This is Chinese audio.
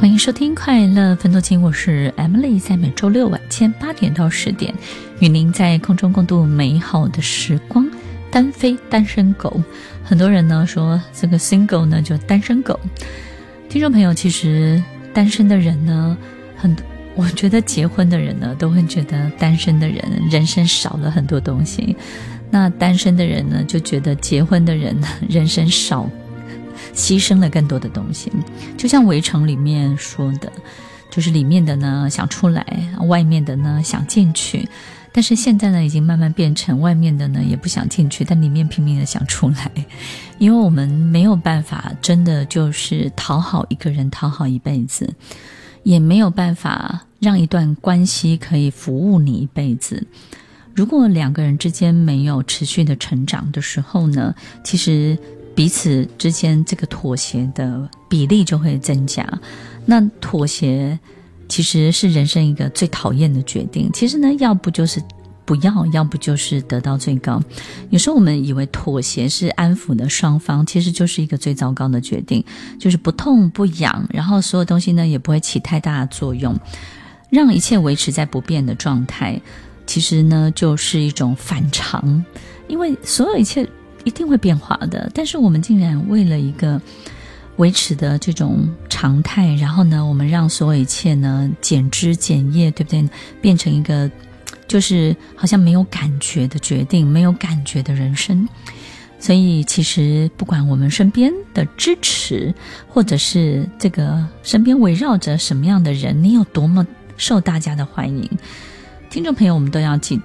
欢迎收听快乐分多金，我是 Emily， 在每周六晚间8点到10点与您在空中共度美好的时光。单飞单身狗，很多人呢说这个 single 呢就单身狗。听众朋友，其实单身的人呢我觉得结婚的人呢都会觉得单身的人人生少了很多东西，那单身的人呢就觉得结婚的人人生少牺牲了更多的东西。就像围城里面说的，就是里面的呢想出来，外面的呢想进去，但是现在呢已经慢慢变成外面的呢也不想进去，但里面拼命的想出来。因为我们没有办法真的就是讨好一个人讨好一辈子，也没有办法让一段关系可以服务你一辈子。如果两个人之间没有持续的成长的时候呢，其实彼此之间这个妥协的比例就会增加。那妥协其实是人生一个最讨厌的决定。其实呢，要不就是不要，要不就是得到最高。有时候我们以为妥协是安抚的双方，其实就是一个最糟糕的决定，就是不痛不痒，然后所有东西呢也不会起太大的作用，让一切维持在不变的状态，其实呢就是一种反常。因为所有一切一定会变化的，但是我们竟然为了一个维持的这种常态，然后呢我们让所有一切呢减枝减叶，对不对？变成一个就是好像没有感觉的决定，没有感觉的人生。所以其实不管我们身边的支持，或者是这个身边围绕着什么样的人，你有多么受大家的欢迎，听众朋友，我们都要记得